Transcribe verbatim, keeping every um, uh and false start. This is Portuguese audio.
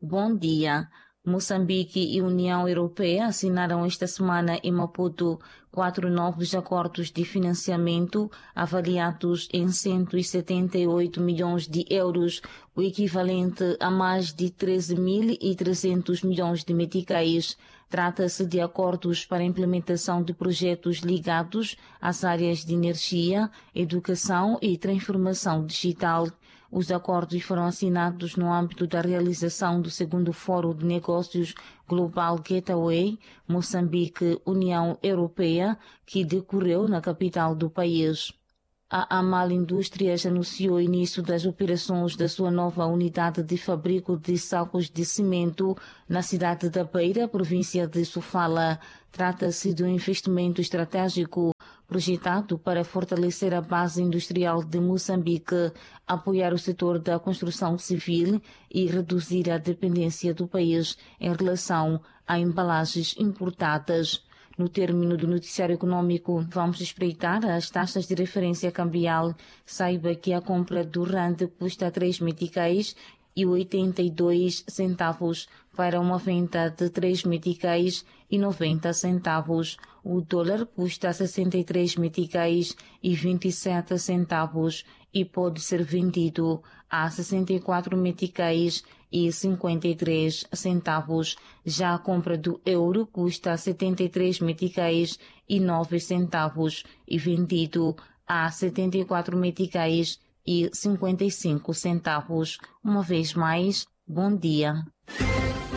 Bom dia. Moçambique e União Europeia assinaram esta semana em Maputo quatro novos acordos de financiamento avaliados em cento e setenta e oito milhões de euros, o equivalente a mais de treze mil e trezentos milhões de meticais. Trata-se de acordos para a implementação de projetos ligados às áreas de energia, educação e transformação digital. Os acordos foram assinados no âmbito da realização do segundo Fórum de Negócios Global Gateway Moçambique-União Europeia, que decorreu na capital do país. A Amal Indústrias anunciou o início das operações da sua nova unidade de fabrico de sacos de cimento na cidade da Beira, província de Sofala. Trata-se de um investimento estratégico projetado para fortalecer a base industrial de Moçambique, apoiar o setor da construção civil e reduzir a dependência do país em relação a embalagens importadas. No término do noticiário econômico, vamos espreitar as taxas de referência cambial. Saiba que a compra do rand custa três meticais e oitenta e dois centavos para uma venda de três meticais e noventa centavos. O dólar custa sessenta e três meticais e vinte e sete centavos e pode ser vendido a sessenta e quatro meticais e cinquenta e três centavos. Já a compra do euro custa setenta e três meticais e nove centavos e vendido a setenta e quatro meticais e cinquenta e cinco centavos. Uma vez mais, bom dia.